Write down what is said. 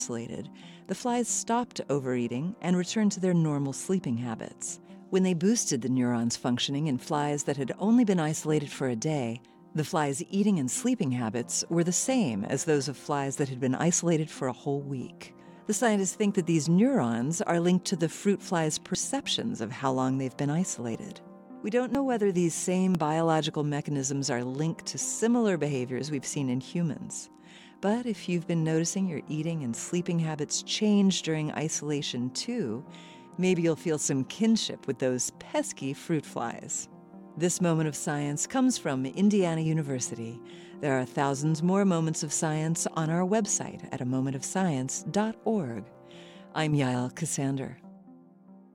isolated, the flies stopped overeating and returned to their normal sleeping habits. When they boosted the neurons functioning in flies that had only been isolated for a day, the flies' eating and sleeping habits were the same as those of flies that had been isolated for a whole week. The scientists think that these neurons are linked to the fruit flies' perceptions of how long they've been isolated. We don't know whether these same biological mechanisms are linked to similar behaviors we've seen in humans. But if you've been noticing your eating and sleeping habits change during isolation too, maybe you'll feel some kinship with those pesky fruit flies. This moment of science comes from Indiana University. There are thousands more moments of science on our website at amomentofscience.org. I'm Yael Ksander.